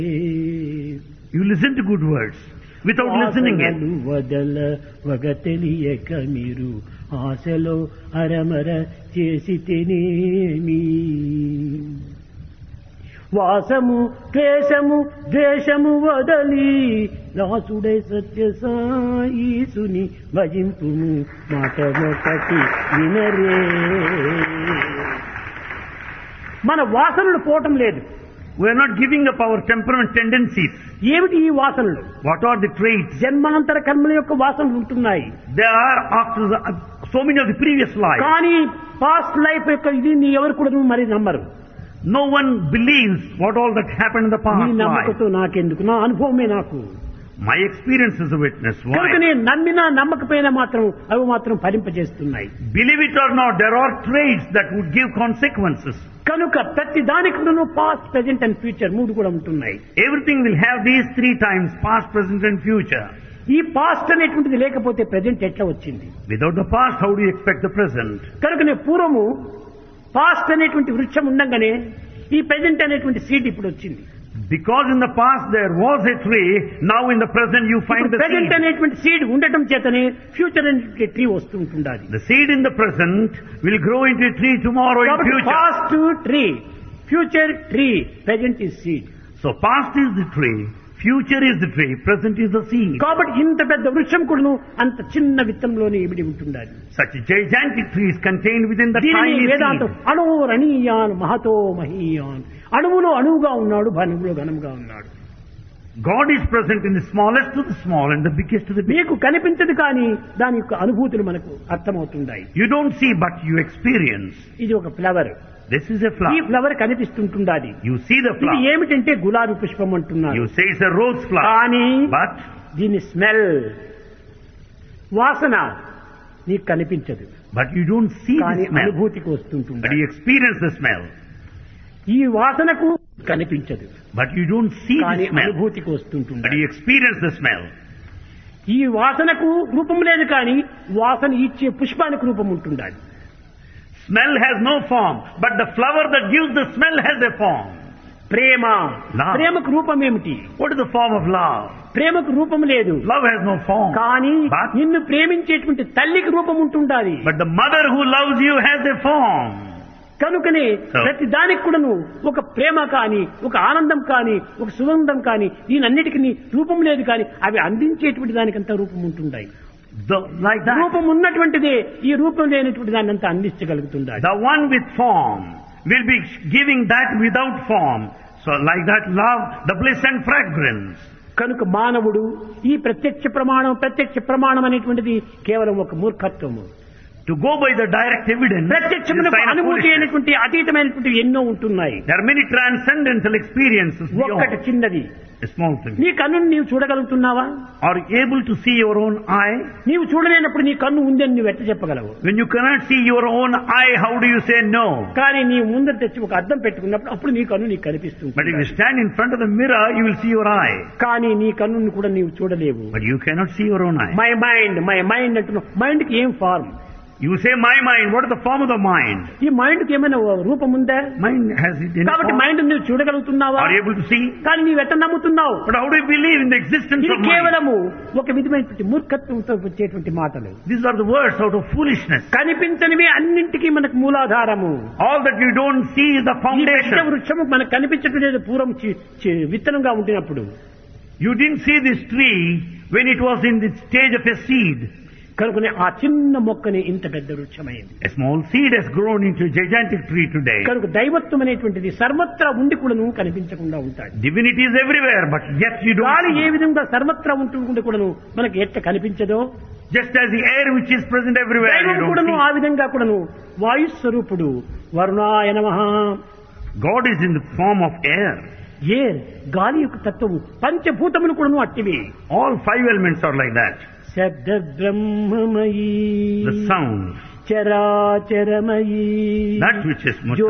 You listen to good words without listening it. వదల వగ తెలియక మీరు ఆశలో అరమర చేసి తినేమి వాసము క్లేశము ద్వేషము వదలి దాసుడై సత్య సాయిసుని భజింపుము మాట ఒకటి వినరే. మన వాసనలు పోవటం లేదు. We are not giving up our temperament tendencies. ఏమిటి ఈ వాసనలు? What are the traits? జన్మాంతర కర్మల యొక్క వాసనలు ఉంటున్నాయి. They are after so many of the previous lives. కానీ పాస్ట్ లైఫ్ యొక్క ఇది ఎవరు కూడా మరి నమ్మరు. No one believes what all that happened in the past నీ life. నమ్మకంతో నాకెందుకు, నా అనుభవమే నాకు. My experience is a witness. కనుక Why? నేను నమ్మినా నమ్మకపోయినా మాత్రం అవి మాత్రం ఫలింపజేస్తున్నాయి. Believe it or not, there are traits that would give consequences. కనుక ప్రతి దానికి పాస్ట్ ప్రెజెంట్ అండ్ ఫ్యూచర్ మూడు కూడా ఉంటున్నాయి. Everything will have these three times, past, present and future. ఈ పాస్ట్ అనేటువంటిది లేకపోతే ప్రెజెంట్ ఎట్లా వచ్చింది? Without the past, how do you expect the present? కనుకనే పూర్వము పాస్ట్ అనేటువంటి వృక్షం ఉండగానే ఈ ప్రెజెంట్ అనేటువంటి సీడ్ ఇప్పుడు వచ్చింది. Because in the past there was a tree, now in the present you find the present seed. అనేటువంటి సీడ్ ఉండటం చేతనే ఫ్యూచర్ అనేటువంటి tree వస్తుంటుండాలి. The seed in the present will grow into a tree tomorrow in future. Past tree, future tree, present is seed. So past is the tree, future is the tree, present is the seed. కాబట్టి ఇంత పెద్ద వృక్షం కూడాను అంత చిన్న విత్తంలోనే ఇమిడి ఉంటుండాలి. Such a gigantic tree is contained within the దీనిని tiny వేదాంతం seed. అణోరణీయాన్ మహతో మహీయాన్, అణువులో అణువుగా ఉన్నాడు, ఘనములో ఘనముగా ఉన్నాడు. God is present in the smallest to the small and the biggest to the big. మీకు కనిపించదు కానీ దాని యొక్క అనుభూతులు మనకు అర్థమవుతుంటాయి. You don't see but you experience. ఇది ఒక ఫ్లవర్. This is a ఈ flower. Flower కనిపిస్తుంటుండాలి. You see the ఇది flower. ఏమిటంటే గులాబీ పుష్పం అంటున్నారు. You say it's a rose flower. కానీ But దీని స్మెల్, వాసన నీకు కనిపించదు, you don't see కానీ the smell. అనుభూతికి But వస్తుంటుంది. you experience the smell. ఈ వాసనకు కనిపించదు, But you don't see కానీ the smell. అనుభూతికి But వస్తుంటుంది. you experience the smell. ఈ వాసనకు రూపం లేదు కానీ వాసన ఇచ్చే పుష్పానికి రూపం ఉంటుండాలి. Smell has no form, but the flower that gives the smell has a form. Prema, Love. ప్రేమకు రూపం ఏమిటి? What is the form of love? ప్రేమకు రూపం లేదు, Love has no form. కానీ But- నిన్ను ప్రేమించేటువంటి తల్లికి రూపం ఉంటుండాలి. But the mother who loves you has a form. కనుకనే So- ప్రతి దానికి కూడాను ఒక ప్రేమ కానీ, ఒక ఆనందం కానీ, ఒక సుగంధం కానీ, దీనన్నిటికీ రూపం లేదు కానీ అవి అందించేటువంటి దానికంతా రూపం ఉంటుంటాయి. Like that. రూపం ఉన్నటువంటిదే ఈ రూపం లేనటువంటి దాన్ని అంతా అందించగలుగుతుండాలి. The one with form will be giving that without form. So like that love, the bliss and fragrance. కనుక మానవుడు ఈ ప్రత్యక్ష ప్రమాణం అనేటువంటిది కేవలం ఒక మూర్ఖత్వము. To go by the direct evidence is a ప్రత్యక్షమునకు sign of అనుభూతి foolishness. అయినటువంటి అతీతమైనటువంటి ఎన్నో ఉంటున్నాయి. There are many transcendental experiences ఒక్కటి beyond చిన్నది. a small thing. నీ కన్నును నీవు చూడగలుగుతున్నావా? Are you able to see your own eye? నీవు చూడలేనప్పుడు నీ కన్ను ఉందని నువ్వు ఎట్ట చెప్పగలవు? When you cannot see your own eye, how do you say no? కానీ నీ ముందర తెచ్చి ఒక అద్దం పెట్టుకున్నప్పుడు అప్పుడు నీ కన్ను నీకు కనిపిస్తుంది. But if you stand in front of the mirror, you will see your eye. కానీ నీ కన్నుని కూడా నీవు చూడలేవు. But you cannot see your own eye. My mind అంటున్నావు. మైండ్ కి ఏం form? You say my mind. What is the form of the mind? ఈ mind కి ఏమైనా రూపం ఉందా? Mind has it in కాబట్టి form. మైండ్ నువ్వు చూడగలుగుతున్నావా? Are you able to see? కానీ నీవు ఎట్ట నమ్ముతున్నావు? But how do you believe in the existence ఇది of mind? కేవలము ఒక విధమైనటువంటి మూర్ఖత్వంతో వచ్చేటువంటి మాటలు. These are the words out of foolishness. కనిపించనివి అన్నింటికీ మనకు మూలాధారము. All that you don't see is the ఈ పెద్ద foundation. వృక్షము మనకు కనిపించట్లేదు పూర్వం విత్తనంగా ఉండినప్పుడు. You didn't see this tree when it was in the stage of a seed. కనుకనే ఆ చిన్న మొక్కని ఇంత పెద్ద వృక్షమైంది. A small seed has grown into a gigantic tree today. కనుక దైవత్వం అనేటువంటిది సర్వత్రా ఉండి కూడాను కనిపించకుండా ఉంటాడు. Divinity is everywhere, but yet you don't గాలి ఏ see. విధంగా సర్వత్రా ఉంటుండే కూడాను మనకి ఎట్ట కనిపించదో, Just as the air which is present everywhere, you దైవం don't కూడాను ఆ see. విధంగా కూడాను వాయు స్వరూపుడు వరుణాయ నమః. God is in the form of air. ఏర్ గాలి యొక్క తత్వము, పంచభూతములు కూడాను అట్టివి. All five elements are like that. శబ్ద బ్రహ్మమయీ The sound, చరాచరమయీ that which is